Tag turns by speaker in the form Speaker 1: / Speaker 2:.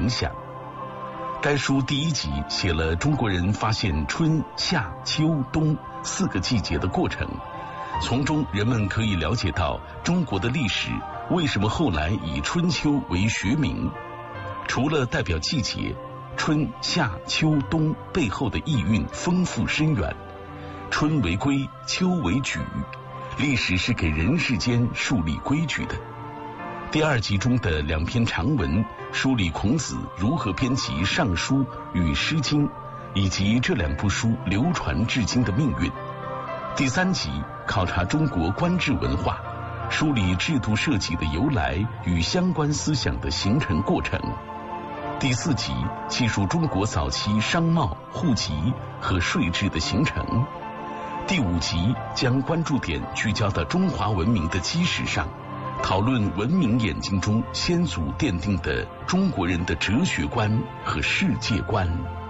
Speaker 1: 影响。该书第1集写了中国人发现春夏秋冬4个季节的过程，从中人们可以了解到中国的历史为什么后来以春秋为学名。除了代表季节，春夏秋冬背后的意蕴丰富深远。春为规，秋为矩，历史是给人世间树立规矩的。第2集中的2篇长文梳理孔子如何编辑《尚书》与《诗经》，以及这2部书流传至今的命运。第3集考察中国官制文化，梳理制度设计的由来与相关思想的形成过程。第4集记述中国早期商贸、户籍和税制的形成。第5集将关注点聚焦到中华文明的基石上，讨论文明眼睛中先祖奠定的中国人的哲学观和世界观。